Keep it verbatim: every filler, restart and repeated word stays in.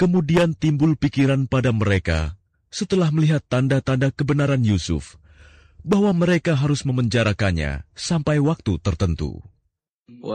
Kemudian timbul pikiran pada mereka setelah melihat tanda-tanda kebenaran Yusuf, bahwa mereka harus memenjarakannya sampai waktu tertentu.